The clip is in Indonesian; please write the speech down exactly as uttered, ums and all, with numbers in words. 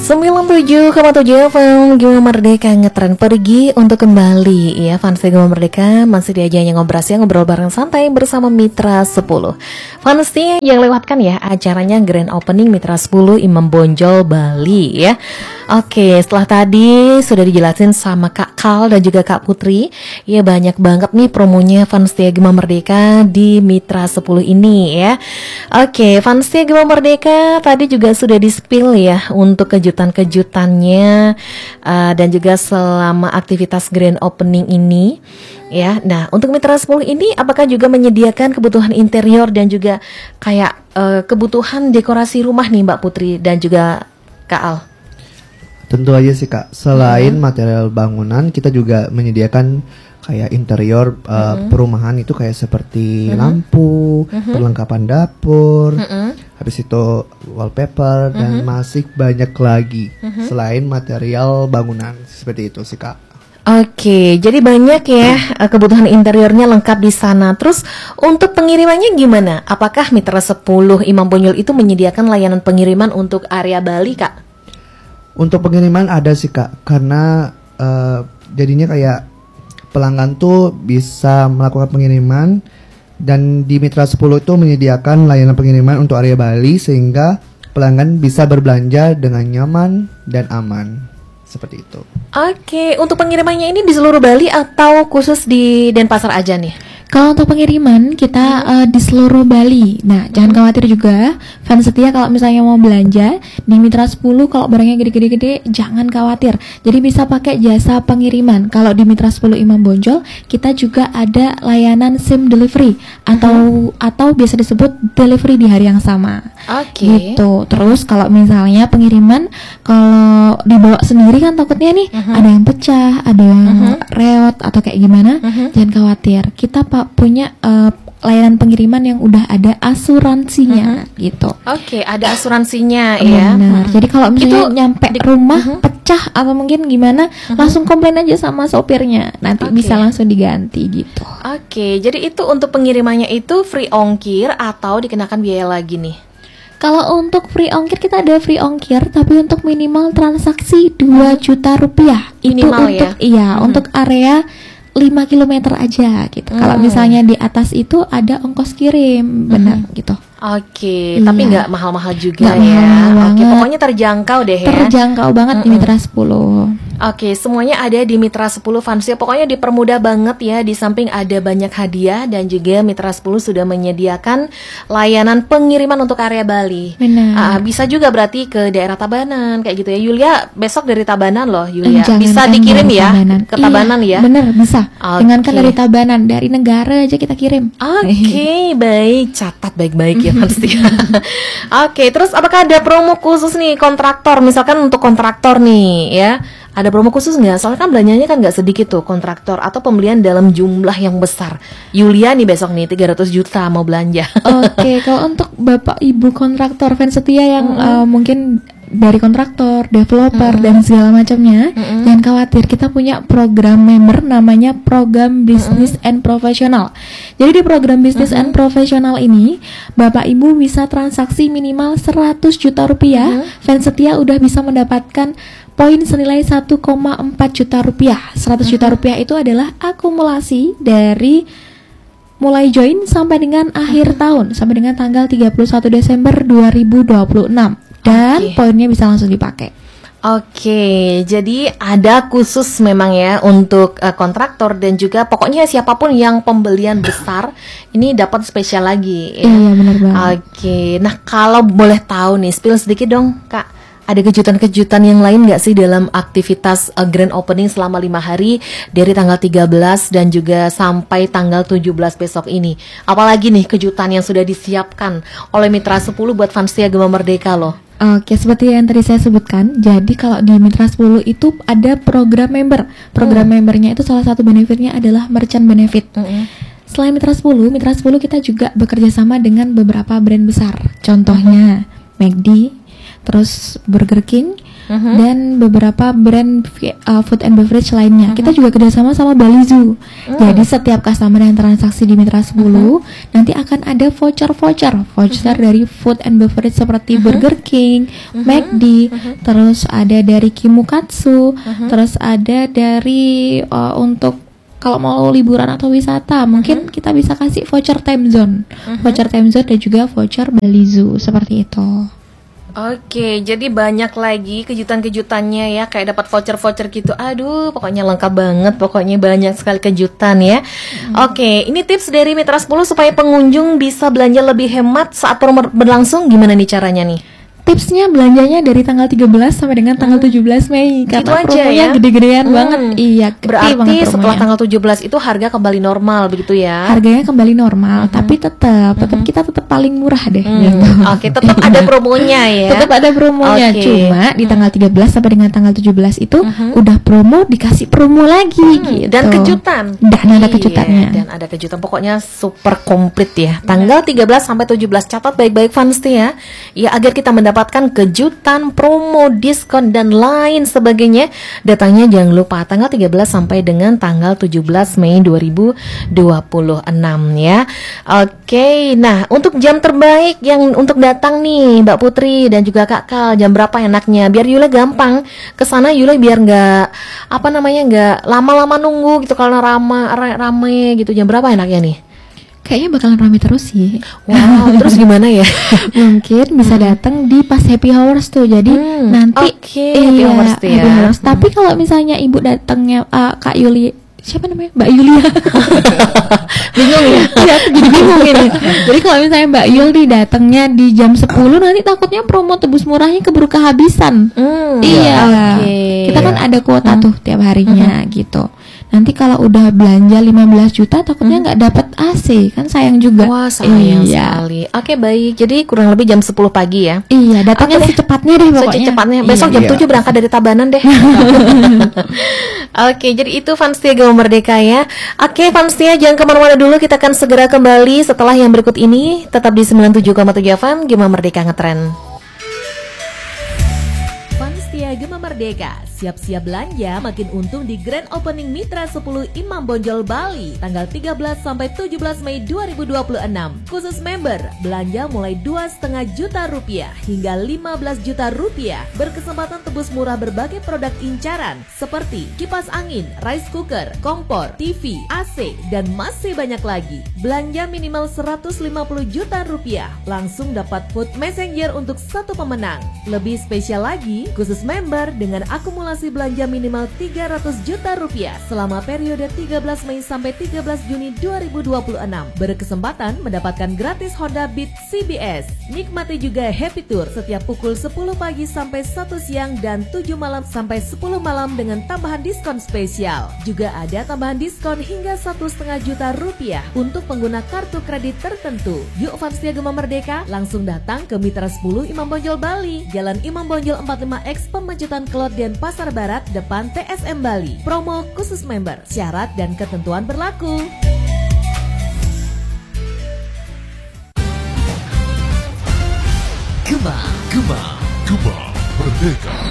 sembilan puluh tujuh koma tujuh F M Gema Merdeka ngetren pergi untuk kembali ya. Fans Gema Merdeka masih diajanya ngobras ya, ngobrol bareng santai bersama Mitra sepuluh. Fans yang lewatkan ya acaranya Grand Opening Mitra sepuluh Imam Bonjol Bali ya. Oke, setelah tadi sudah dijelasin sama Kak Kal dan juga Kak Putri, ya banyak banget nih promonya Fans Gema Merdeka di Mitra sepuluh ini ya. Oke, Fans Gema Merdeka tadi juga sudah di-spill ya untuk kejutan-kejutannya uh, dan juga selama aktivitas Grand Opening ini ya. Nah, untuk Mitra sepuluh ini apakah juga menyediakan kebutuhan interior dan juga kayak uh, kebutuhan dekorasi rumah nih Mbak Putri dan juga Kak Al? Tentu aja sih Kak, selain mm-hmm. material bangunan, kita juga menyediakan kayak interior uh, mm-hmm. perumahan itu kayak seperti mm-hmm. lampu, mm-hmm. perlengkapan dapur, mm-hmm. habis itu wallpaper, mm-hmm. dan masih banyak lagi mm-hmm. selain material bangunan, seperti itu sih Kak. Oke, jadi banyak ya kebutuhan interiornya lengkap di sana. Terus untuk pengirimannya gimana? Apakah Mitra sepuluh Imam Bonjol itu menyediakan layanan pengiriman untuk area Bali Kak? Untuk pengiriman ada sih Kak, karena uh, jadinya kayak pelanggan tuh bisa melakukan pengiriman, dan di Mitra sepuluh itu menyediakan layanan pengiriman untuk area Bali sehingga pelanggan bisa berbelanja dengan nyaman dan aman, seperti itu. Oke, untuk pengirimannya ini di seluruh Bali atau khusus di Denpasar aja nih? Kalau untuk pengiriman kita hmm. uh, di seluruh Bali. Nah, jangan hmm. khawatir juga fans setia kalau misalnya mau belanja di Mitra sepuluh, kalau barangnya gede-gede jangan khawatir. Jadi bisa pakai jasa pengiriman. Kalau di Mitra sepuluh Imam Bonjol kita juga ada layanan SIM delivery atau hmm. atau biasa disebut delivery di hari yang sama. Oke. Okay. Gitu. Terus kalau misalnya pengiriman kalau dibawa sendiri kan takutnya nih hmm. ada yang pecah, ada yang hmm. reot atau kayak gimana. Hmm. Jangan khawatir. Kita Pak punya uh, layanan pengiriman yang udah ada asuransinya mm-hmm. gitu. Oke, okay, ada asuransinya uh, ya. Benar. Hmm. Jadi kalau misalnya itu nyampe di rumah uh-huh. pecah atau mungkin gimana, uh-huh. langsung komplain aja sama sopirnya. Nanti okay. bisa langsung diganti gitu. Oke, okay, jadi itu untuk pengirimannya itu free ongkir atau dikenakan biaya lagi nih? Kalau untuk free ongkir kita ada free ongkir, tapi untuk minimal transaksi dua juta rupiah. Minimal itu untuk ya? Iya, uh-huh. untuk area lima kilometer aja gitu. Hmm. Kalau misalnya di atas itu ada ongkos kirim, benar hmm. gitu. Oke, iya. Tapi nggak mahal-mahal juga gak ya. Mahal Oke, pokoknya terjangkau deh ya. Terjangkau banget Mm-mm. di Mitra sepuluh. Oke, semuanya ada di Mitra sepuluh Fansia. Pokoknya dipermudah banget ya. Di samping ada banyak hadiah dan juga Mitra sepuluh sudah menyediakan layanan pengiriman untuk area Bali. Benar. Uh, bisa juga berarti ke daerah Tabanan kayak gitu ya. Yulia besok dari Tabanan loh, Yulia. Jangan bisa dikirim ya Tabanan. ke Tabanan iya, ya. Bener bisa. Okay. Dengan kan dari Tabanan, dari negara aja kita kirim. Oke, okay, baik. Catat baik-baik ya Fansia. Oke, okay, terus apakah ada promo khusus nih kontraktor? Misalkan untuk kontraktor nih ya. Ada promo khusus nggak? Soalnya kan belanjanya kan nggak sedikit tuh kontraktor atau pembelian dalam jumlah yang besar. Yulia nih besok nih tiga ratus juta mau belanja. Oke, okay, kalau untuk Bapak Ibu kontraktor fans setia yang mm-hmm. uh, mungkin dari kontraktor, developer mm-hmm. dan segala macamnya, mm-hmm. jangan khawatir, kita punya program member namanya program Business mm-hmm. and Professional. Jadi di program Business mm-hmm. and Professional ini, Bapak Ibu bisa transaksi minimal seratus juta rupiah. Mm-hmm. Fans setia udah bisa mendapatkan poin senilai satu koma empat juta rupiah. seratus juta rupiah itu adalah akumulasi dari mulai join sampai dengan akhir tahun, sampai dengan tanggal tiga puluh satu Desember dua ribu dua puluh enam. Dan okay. poinnya bisa langsung dipakai. Oke, jadi ada khusus memang ya untuk uh, kontraktor dan juga pokoknya siapapun yang pembelian besar ini dapat spesial lagi. Ya? Iya, benar banget. Oke, nah kalau boleh tahu nih, spill sedikit dong Kak. Ada kejutan-kejutan yang lain nggak sih dalam aktivitas uh, Grand Opening selama lima hari dari tanggal tiga belas dan juga sampai tanggal tujuh belas besok ini? Apalagi nih kejutan yang sudah disiapkan oleh Mitra sepuluh buat Fansia Gema Merdeka loh. Oke, seperti yang tadi saya sebutkan, jadi kalau di Mitra sepuluh itu ada program member. Program hmm. membernya itu salah satu benefitnya adalah merchant benefit. Hmm. Selain Mitra sepuluh, Mitra sepuluh kita juga bekerja sama dengan beberapa brand besar. Contohnya hmm. McD, terus Burger King, uh-huh. dan beberapa brand uh, food and beverage lainnya. Uh-huh. Kita juga kerjasama sama Bali Zoo. Uh-huh. Jadi setiap customer yang transaksi di Mitra sepuluh uh-huh. nanti akan ada voucher-voucher, voucher uh-huh. dari food and beverage seperti uh-huh. Burger King, uh-huh. McD, uh-huh. terus ada dari Kimukatsu, uh-huh. terus ada dari uh, untuk kalau mau liburan atau wisata, mungkin uh-huh. kita bisa kasih voucher time zone, uh-huh. voucher time zone dan juga voucher Bali Zoo seperti itu. Oke, jadi banyak lagi kejutan-kejutannya ya, kayak dapat voucher-voucher gitu. Aduh, pokoknya lengkap banget, pokoknya banyak sekali kejutan ya. Hmm. Oke, ini tips dari Mitra sepuluh supaya pengunjung bisa belanja lebih hemat saat promo berlangsung. Gimana nih caranya nih? Tipsnya belanjanya dari tanggal tiga belas sampai dengan tanggal hmm. tujuh belas Mei. Karena gitu promonya ya? Gede-gedean hmm. banget. Iya, berarti setelah tanggal tujuh belas itu harga kembali normal begitu ya? Harganya kembali normal, hmm. tapi tetap tetap hmm. kita tetap paling murah deh hmm. gitu. Oke, tetap ada promonya ya. Tetap ada promonya. Okay. Cuma di tanggal tiga belas sampai dengan tanggal tujuh belas itu hmm. udah promo dikasih promo lagi hmm. gitu. Dan kejutan. Dan ada kejutannya. Iya, dan ada kejutan. Pokoknya super komplit ya. Tanggal tiga belas sampai tujuh belas, catat baik-baik Fansti ya. Ya, agar kita mendapatkan kejutan, promo, diskon dan lain sebagainya. Datangnya jangan lupa tanggal tiga belas sampai dengan tanggal tujuh belas Mei dua ribu dua puluh enam ya. Oke, nah untuk jam terbaik yang untuk datang nih Mbak Putri dan juga Kak Kal, jam berapa enaknya? Biar Yule gampang kesana, Yule biar nggak apa namanya nggak lama-lama nunggu gitu kalau rama rame gitu. Jam berapa enaknya nih? Kayaknya bakalan ramai terus sih. Wow, terus gimana ya? Mungkin bisa datang di pas happy hours tuh. Jadi hmm, nanti okay, iya, happy hours tuh ya. Happy hours. Hmm. Tapi kalau misalnya ibu datangnya uh, Kak Yuli, siapa namanya? Mbak Yulia. Bingung ya? Iya, jadi bingung ini. Jadi kalau misalnya Mbak Yuli datangnya di jam sepuluh, nanti takutnya promo tebus murahnya keburu kehabisan. Hmm, iya. Okay. Kita kan ada kuota hmm. tuh tiap harinya hmm. gitu. Nanti kalau udah belanja lima belas juta takutnya nggak hmm. dapat A C, kan sayang juga. Wah, sayang iya. sekali. Oke, baik. Jadi kurang lebih jam sepuluh pagi ya. Iya, datangnya okay secepatnya deh pokoknya. Secepatnya. Besok iya, jam iya. tujuh berangkat dari Tabanan deh. Oke, jadi itu Fanstia Gema Merdeka ya. Oke, Fanstia jangan kemana-mana dulu. Kita akan segera kembali setelah yang berikut ini. Tetap di sembilan puluh tujuh koma tujuh F M Gema Merdeka Ngetren. Fanstia Gema Merdeka, siap-siap belanja makin untung di Grand Opening Mitra sepuluh Imam Bonjol Bali tanggal tiga belas sampai tujuh belas Mei dua ribu dua puluh enam. Khusus member, belanja mulai dua koma lima juta rupiah hingga lima belas juta rupiah. Berkesempatan tebus murah berbagai produk incaran seperti kipas angin, rice cooker, kompor, T V, A C, dan masih banyak lagi. Belanja minimal seratus lima puluh juta rupiah, langsung dapat food messenger untuk satu pemenang. Lebih spesial lagi, khusus member dengan akumulasi belanja minimal tiga ratus juta rupiah selama periode tiga belas Mei sampai tiga belas Juni dua ribu dua puluh enam berkesempatan mendapatkan gratis Honda Beat C B S. Nikmati juga Happy Tour setiap pukul sepuluh pagi sampai satu siang dan tujuh malam sampai sepuluh malam dengan tambahan diskon spesial. Juga ada tambahan diskon hingga satu koma lima juta rupiah untuk pengguna kartu kredit tertentu. Yuk Fanstia Gema Merdeka, langsung datang ke Mitra sepuluh Imam Bonjol Bali, Jalan Imam Bonjol empat puluh lima X Pemecutan Kelot dan Pasar Barat depan T S M Bali. Promo khusus member, syarat dan ketentuan berlaku. Gema, Gema, Gema Merdeka.